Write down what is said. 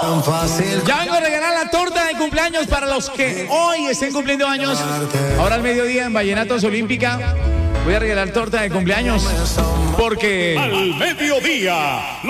Ya vengo a regalar la torta de cumpleaños para los que hoy estén cumpliendo años. Ahora al mediodía en Vallenatos Olímpica voy a regalar torta de cumpleaños porque al mediodía